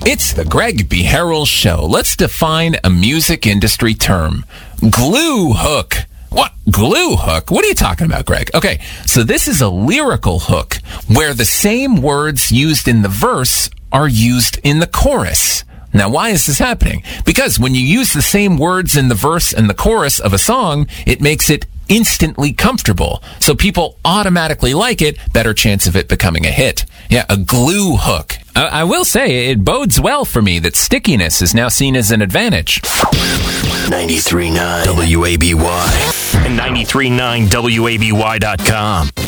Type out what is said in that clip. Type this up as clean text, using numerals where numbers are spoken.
It's the Greg B. Harrell Show. Let's define a music industry term. Glue hook. What? Glue hook? What are you talking about, Greg? Okay, so this is a lyrical hook where the same words used in the verse are used in the chorus. Now, why is this happening? Because when you use the same words in the verse and the chorus of a song, it makes it instantly comfortable. So people automatically like it, better chance of it becoming a hit. Yeah, a glue hook. I will say, it bodes well for me that stickiness is now seen as an advantage. 93.9 WABY and 93.9WABY.com.